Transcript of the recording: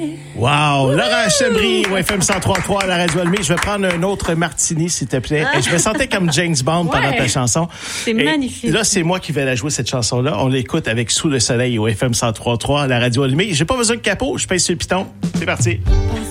Wow! Laurent Chambry, au FM 103.3 à la radio Allumée. Je vais prendre un autre martini, s'il te plaît. Et je me sentais comme James Bond pendant ta chanson. C'est magnifique. Là, c'est moi qui vais la jouer, cette chanson-là. On l'écoute avec Sous le soleil au FM 103.3 à la radio Allumée. J'ai pas besoin de capot, je pèse sur le piton. C'est parti.